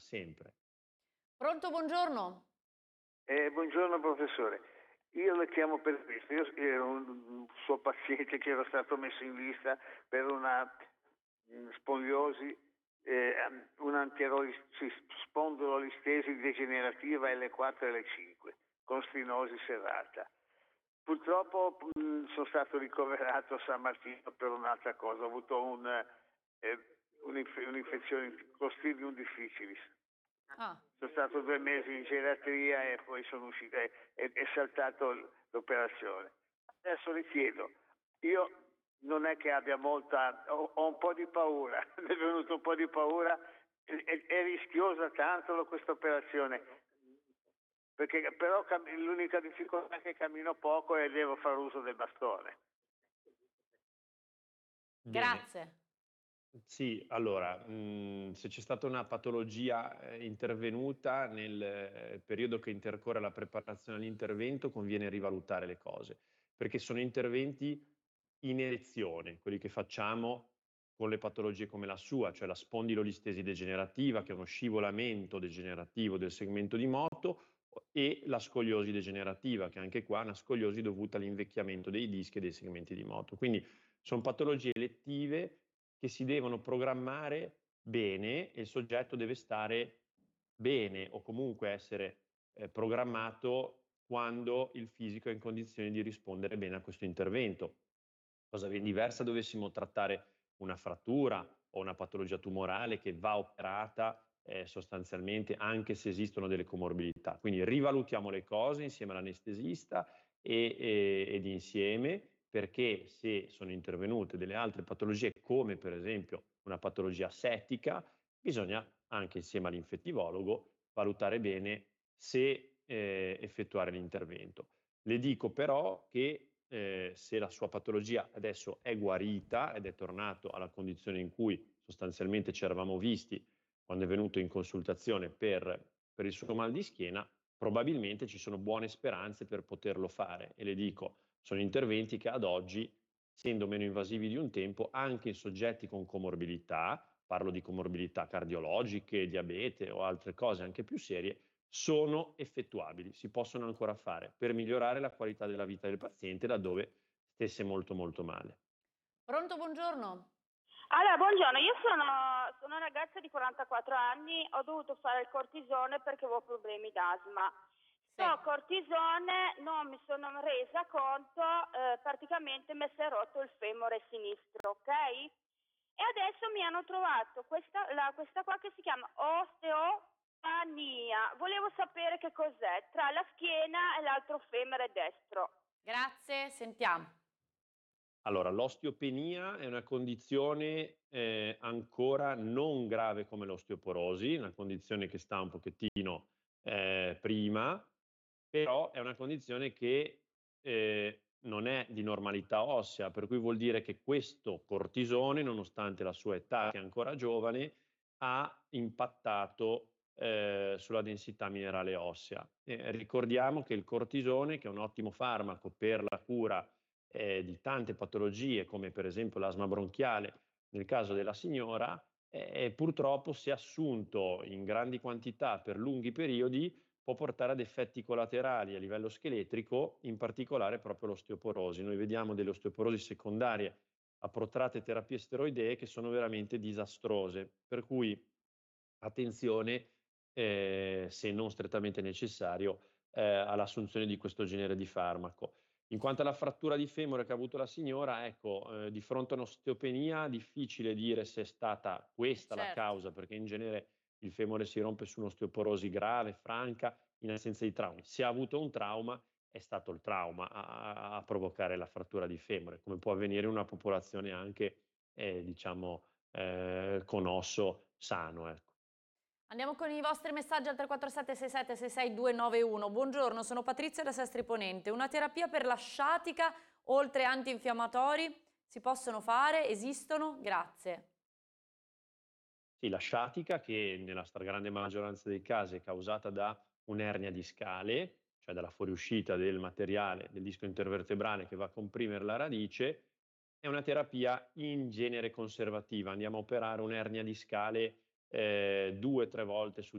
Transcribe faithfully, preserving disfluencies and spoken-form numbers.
sempre. Pronto, buongiorno. Eh, buongiorno professore, io la chiamo per questo, io ero un suo paziente che era stato messo in lista per una mh, sponiosi, eh, un'anterolistesi, spondylolistesi degenerativa L quattro e L cinque con stenosi serrata. Purtroppo mh, sono stato ricoverato a San Martino per un'altra cosa, ho avuto un, eh, un'inf- un'infezione Clostridium difficilis. Ah, Sono stato due mesi in geriatria e poi sono uscito, è, è, è saltato l'operazione. Adesso le chiedo, io non è che abbia molta, ho, ho un po' di paura, mi è venuto un po' di paura, è, è rischiosa tanto questa operazione, perché però cam- l'unica difficoltà è che cammino poco e devo fare uso del bastone. Bene. grazie. Sì, allora, mh, se c'è stata una patologia eh, intervenuta nel eh, periodo che intercorre la preparazione all'intervento, conviene rivalutare le cose, perché sono interventi in elezione, quelli che facciamo con le patologie come la sua, cioè la spondylolistesi degenerativa, che è uno scivolamento degenerativo del segmento di moto, e la scoliosi degenerativa, che anche qua è una scoliosi dovuta all'invecchiamento dei dischi e dei segmenti di moto. Quindi sono patologie elettive che si devono programmare bene e il soggetto deve stare bene o comunque essere eh, programmato quando il fisico è in condizioni di rispondere bene a questo intervento. Cosa ben diversa dovessimo trattare una frattura o una patologia tumorale che va operata eh, sostanzialmente anche se esistono delle comorbidità. Quindi rivalutiamo le cose insieme all'anestesista e, e, ed insieme, perché se sono intervenute delle altre patologie come per esempio una patologia settica, bisogna anche insieme all'infettivologo valutare bene se eh, effettuare l'intervento. Le dico però che eh, se la sua patologia adesso è guarita ed è tornato alla condizione in cui sostanzialmente ci eravamo visti quando è venuto in consultazione per, per il suo mal di schiena, probabilmente ci sono buone speranze per poterlo fare. E le dico, sono interventi che ad oggi, essendo meno invasivi di un tempo, anche in soggetti con comorbidità, parlo di comorbidità cardiologiche, diabete o altre cose anche più serie, sono effettuabili, si possono ancora fare per migliorare la qualità della vita del paziente laddove stesse molto molto male. Pronto, buongiorno. Allora, buongiorno, io sono, sono una ragazza di quarantaquattro anni, ho dovuto fare il cortisone perché avevo problemi d'asma. Sì. So cortisone, non mi sono resa conto, eh, praticamente mi si è rotto il femore sinistro, ok? E adesso mi hanno trovato questa, la, questa qua che si chiama osteopania. Volevo sapere che cos'è, tra la schiena e l'altro femore destro. Grazie, sentiamo. Allora, l'osteopenia è una condizione eh, ancora non grave come l'osteoporosi, una condizione che sta un pochettino eh, prima, però è una condizione che eh, non è di normalità ossea, per cui vuol dire che questo cortisone, nonostante la sua età, che è ancora giovane, ha impattato eh, sulla densità minerale ossea. Eh, ricordiamo che il cortisone, che è un ottimo farmaco per la cura eh, di tante patologie, come per esempio l'asma bronchiale, nel caso della signora, eh, purtroppo se assunto in grandi quantità per lunghi periodi può portare ad effetti collaterali a livello scheletrico, in particolare proprio l'osteoporosi. Noi vediamo delle osteoporosi secondarie a protratte terapie steroidee che sono veramente disastrose, per cui attenzione, eh, se non strettamente necessario, eh, all'assunzione di questo genere di farmaco. In quanto alla frattura di femore che ha avuto la signora, ecco, eh, di fronte a un'osteopenia, difficile dire se è stata questa la Certo. causa, perché in genere il femore si rompe su un'osteoporosi grave, franca, in assenza di traumi. Se ha avuto un trauma, è stato il trauma a, a provocare la frattura di femore, come può avvenire in una popolazione anche, eh, diciamo, eh, con osso sano, ecco. Andiamo con i vostri messaggi al tre quattro sette sei sette sei sei due nove uno. Buongiorno, sono Patrizia da Sestri Ponente. Una terapia per la sciatica, oltre antinfiammatori, si possono fare? Esistono? Grazie. Sì, la sciatica, che nella stragrande maggioranza dei casi è causata da un'ernia discale, cioè dalla fuoriuscita del materiale del disco intervertebrale che va a comprimere la radice, è una terapia in genere conservativa. Andiamo a operare un'ernia discale eh, due o tre volte su